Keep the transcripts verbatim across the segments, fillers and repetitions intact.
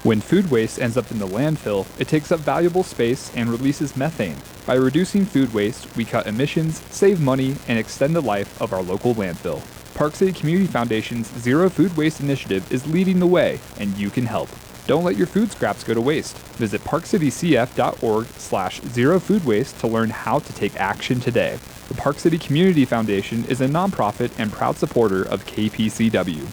When food waste ends up in the landfill, it takes up valuable space and releases methane. By reducing food waste, we cut emissions, save money, and extend the life of our local landfill. Park City Community Foundation's Zero Food Waste Initiative is leading the way, and you can help. Don't let your food scraps go to waste. Visit parkcitycf.org slash zero food waste to learn how to take action today. The Park City Community Foundation is a nonprofit and proud supporter of K P C W.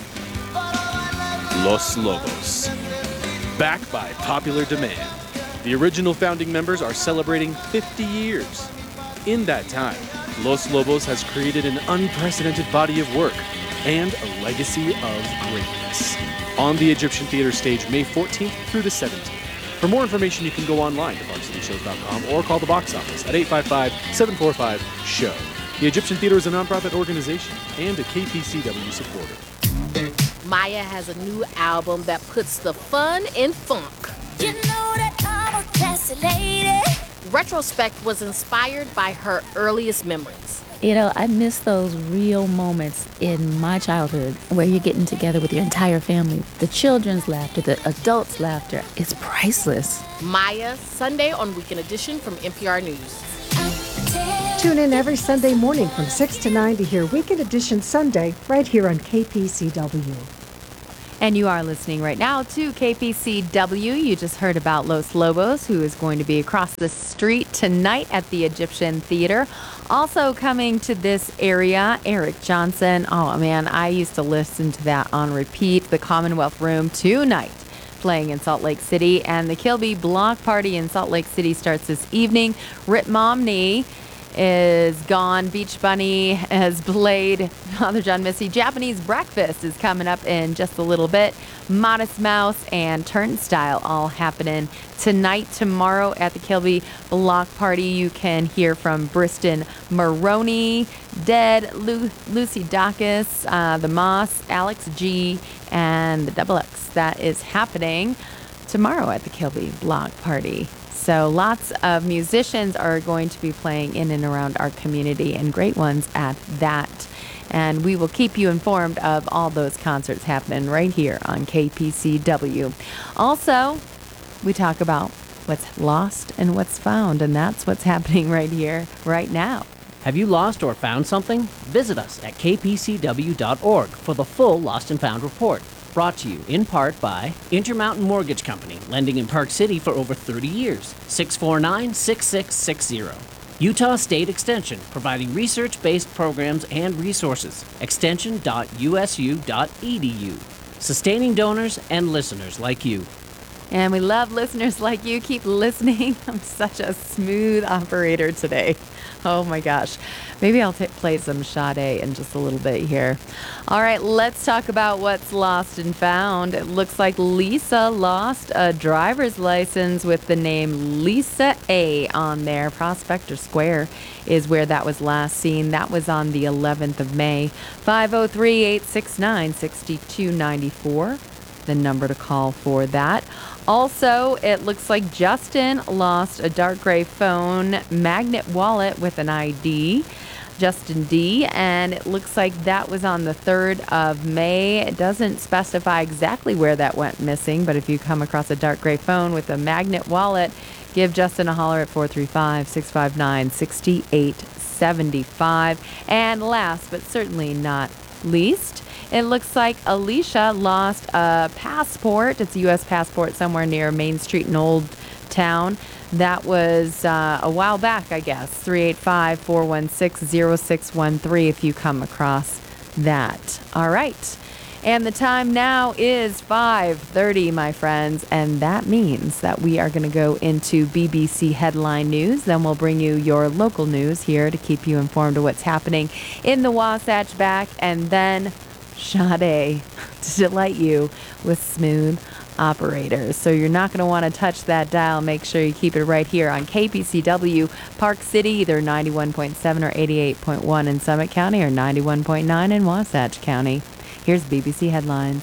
Los Lobos. Backed by popular demand, the original founding members are celebrating fifty years. In that time, Los Lobos has created an unprecedented body of work and a legacy of greatness. On the Egyptian Theater stage May fourteenth through the seventeenth. For more information, you can go online to park city shows dot com or call the box office at eight five five, seven four five, S H O W. The Egyptian Theater is a nonprofit organization and a K P C W supporter. Maya has a new album that puts the fun in funk. You know that I'm a classy lady. Retrospect was inspired by her earliest memories. You know, I miss those real moments in my childhood where you're getting together with your entire family. The children's laughter, the adults' laughter, it's priceless. Maya, Sunday on Weekend Edition from N P R News. Tune in every Sunday morning from six to nine to hear Weekend Edition Sunday right here on K P C W. And you are listening right now to K P C W. You just heard about Los Lobos, who is going to be across the street tonight at the Egyptian Theater. Also coming to this area, Eric Johnson. Oh, man, I used to listen to that on repeat. The Commonwealth Room tonight, playing in Salt Lake City. And the Kilby Block Party in Salt Lake City starts this evening. Rit Momney is gone. Beach Bunny has played. Father John Missy. Japanese Breakfast is coming up in just a little bit. Modest Mouse and Turnstile all happening tonight. Tomorrow at the Kilby Block Party, you can hear from Briston Maroney, Dead, Lu- Lucy Dacus, uh, The Moss, Alex G, and the Double X. That is happening tomorrow at the Kilby Block Party. So lots of musicians are going to be playing in and around our community, and great ones at that. And we will keep you informed of all those concerts happening right here on K P C W. Also, we talk about what's lost and what's found, and that's what's happening right here, right now. Have you lost or found something? Visit us at k p c w dot org for the full Lost and Found report. Brought to you in part by Intermountain Mortgage Company, lending in Park City for over thirty years. six four nine, six six six zero. Utah State Extension, providing research-based programs and resources. extension dot u s u dot e d u. Sustaining donors and listeners like you. And we love listeners like you. Keep listening. I'm such a smooth operator today. Oh my gosh. Maybe I'll t- play some Sade in just a little bit here. All right, let's talk about what's lost and found. It looks like Lisa lost a driver's license with the name Lisa A on there. Prospector Square is where that was last seen. That was on the eleventh of May. five oh three, eight six nine, six two nine four. The number to call for that. Also, it looks like Justin lost a dark gray phone magnet wallet with an I D. Justin D. And it looks like that was on the third of May. It doesn't specify exactly where that went missing, but if you come across a dark gray phone with a magnet wallet, give Justin a holler at four three five, six five nine, six eight seven five. And last but certainly not least, it looks like Alicia lost a passport. It's a U S passport somewhere near Main Street in Old Town. That was uh, a while back, I guess. three eight five, four one six, zero six one three if you come across that. All right. And the time now is five thirty, my friends, and that means that we are going to go into B B C Headline News. Then we'll bring you your local news here to keep you informed of what's happening in the Wasatch back, and then Sade to delight you with smooth operators. So you're not going to want to touch that dial. Make sure you keep it right here on K P C W Park City, either ninety-one point seven or eighty-eight point one in Summit County or ninety-one point nine in Wasatch County. Here's B B C Headlines.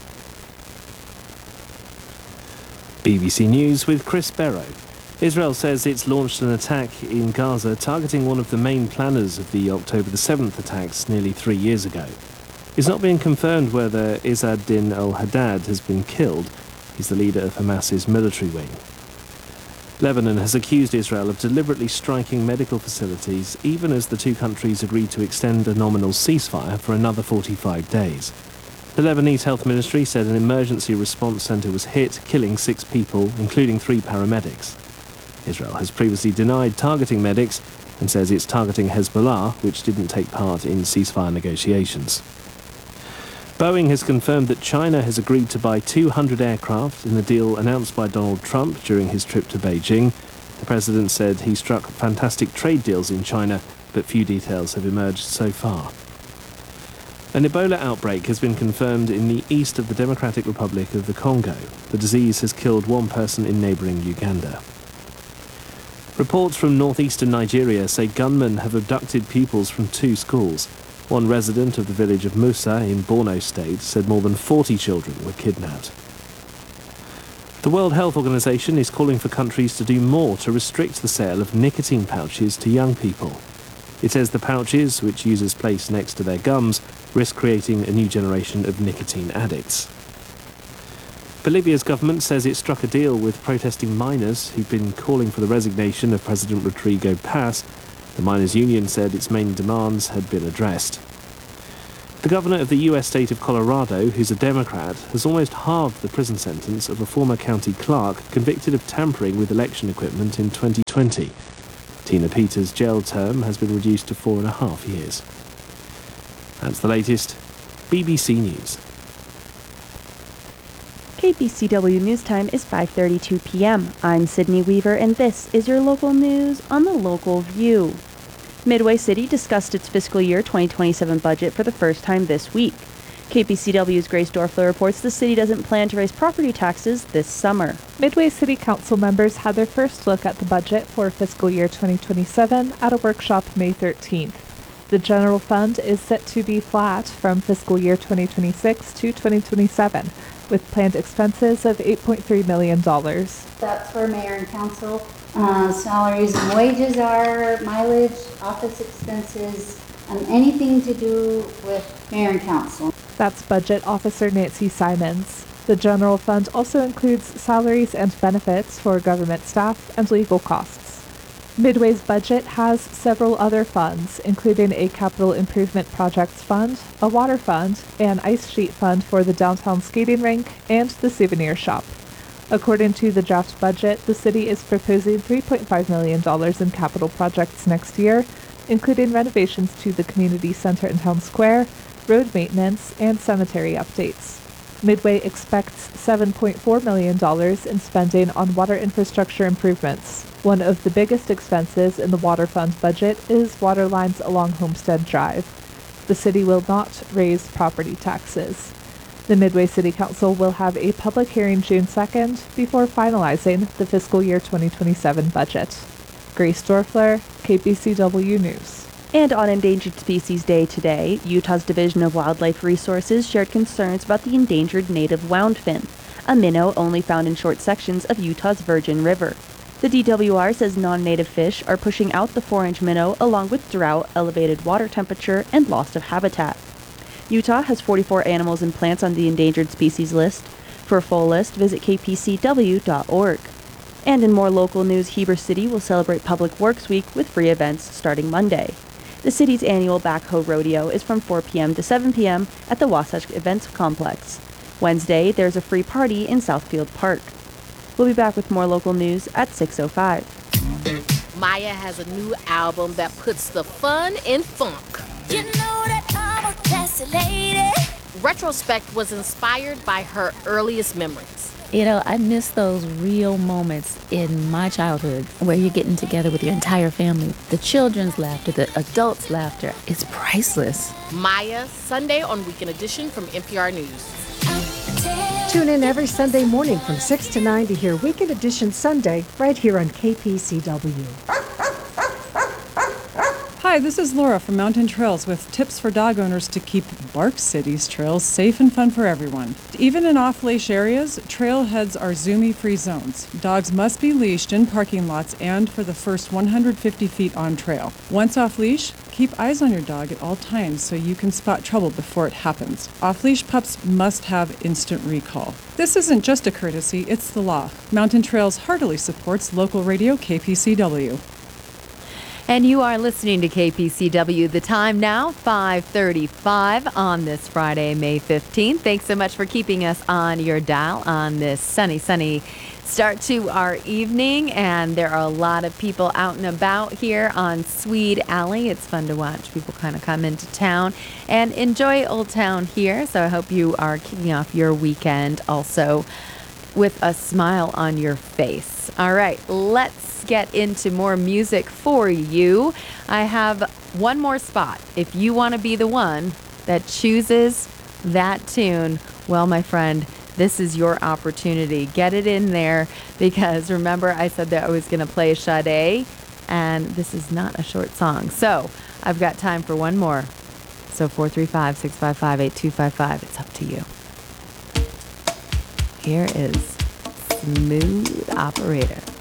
B B C News with Chris Barrow. Israel says it's launched an attack in Gaza targeting one of the main planners of the October the seventh attacks nearly three years ago. It's not being confirmed whether Izz ad-Din al-Haddad has been killed. He's the leader of Hamas's military wing. Lebanon has accused Israel of deliberately striking medical facilities, even as the two countries agreed to extend a nominal ceasefire for another forty-five days. The Lebanese Health Ministry said an emergency response centre was hit, killing six people, including three paramedics. Israel has previously denied targeting medics and says it's targeting Hezbollah, which didn't take part in ceasefire negotiations. Boeing has confirmed that China has agreed to buy two hundred aircraft in a deal announced by Donald Trump during his trip to Beijing. The president said he struck fantastic trade deals in China, but few details have emerged so far. An Ebola outbreak has been confirmed in the east of the Democratic Republic of the Congo. The disease has killed one person in neighbouring Uganda. Reports from northeastern Nigeria say gunmen have abducted pupils from two schools. One resident of the village of Musa in Borno State said more than forty children were kidnapped. The World Health Organization is calling for countries to do more to restrict the sale of nicotine pouches to young people. It says the pouches, which users place next to their gums, risk creating a new generation of nicotine addicts. Bolivia's government says it struck a deal with protesting miners who've been calling for the resignation of President Rodrigo Paz. The miners' union said its main demands had been addressed. The governor of the U S state of Colorado, who's a Democrat, has almost halved the prison sentence of a former county clerk convicted of tampering with election equipment in twenty twenty. Tina Peters' jail term has been reduced to four and a half years. That's the latest. B B C News. K B C W News Time is five thirty-two p.m. I'm Sydney Weaver, and this is your local news on the Local View. Midway City discussed its fiscal year twenty twenty-seven budget for the first time this week. K B C W's Grace Dorfler reports the city doesn't plan to raise property taxes this summer. Midway City Council members had their first look at the budget for fiscal year twenty twenty-seven at a workshop May thirteenth. The general fund is set to be flat from fiscal year twenty twenty-six to twenty twenty-seven, with planned expenses of eight point three million dollars. That's for mayor and council. Uh, salaries and wages are mileage, office expenses, and anything to do with mayor and council. That's Budget Officer Nancy Simons. The general fund also includes salaries and benefits for government staff and legal costs. Midway's budget has several other funds, including a capital improvement projects fund, a water fund, an ice sheet fund for the downtown skating rink, and the souvenir shop. According to the draft budget, the city is proposing three point five million dollars in capital projects next year, including renovations to the community center in Town Square, road maintenance, and cemetery updates. Midway expects seven point four million dollars in spending on water infrastructure improvements. One of the biggest expenses in the water fund budget is water lines along Homestead Drive. The city will not raise property taxes. The Midway City Council will have a public hearing June second before finalizing the fiscal year twenty twenty-seven budget. Grace Dorfler, K B C W News. And on Endangered Species Day today, Utah's Division of Wildlife Resources shared concerns about the endangered native woundfin, a minnow only found in short sections of Utah's Virgin River. The D W R says non-native fish are pushing out the four-inch minnow along with drought, elevated water temperature, and loss of habitat. Utah has forty-four animals and plants on the endangered species list. For a full list, visit k p c w dot org. And in more local news, Heber City will celebrate Public Works Week with free events starting Monday. The city's annual Backhoe Rodeo is from four p.m. to seven p.m. at the Wasatch Events Complex. Wednesday, there's a free party in Southfield Park. We'll be back with more local news at six oh five. Maya has a new album that puts the fun in funk. You know that I'm a classy lady. Retrospect was inspired by her earliest memories. You know, I miss those real moments in my childhood where you're getting together with your entire family. The children's laughter, the adults' laughter, it's priceless. Maya, Sunday on Weekend Edition from N P R News. Tune in every Sunday morning from six to nine to hear Weekend Edition Sunday right here on K P C W. Hi, Hi, this is Laura from Mountain Trails with tips for dog owners to keep Bark City's trails safe and fun for everyone. Even in off-leash areas, trailheads are Zumi-free zones. Dogs must be leashed in parking lots and for the first one hundred fifty feet on trail. Once off-leash, keep eyes on your dog at all times so you can spot trouble before it happens. Off-leash pups must have instant recall. This isn't just a courtesy, it's the law. Mountain Trails heartily supports local radio K P C W. And you are listening to K P C W. The time now, five thirty-five on this Friday, May fifteenth. Thanks so much for keeping us on your dial on this sunny, sunny start to our evening. And there are a lot of people out and about here on Swede Alley. It's fun to watch people kind of come into town and enjoy Old Town here. So I hope you are kicking off your weekend also with a smile on your face. All right, let's get into more music for you. I have one more spot. If you want to be the one that chooses that tune, well, my friend, this is your opportunity. Get it in there, because remember I said that I was going to play Sade, and this is not a short song. So I've got time for one more. So four three five, six five five, eight two five five. It's up to you. Here is Smooth Operator.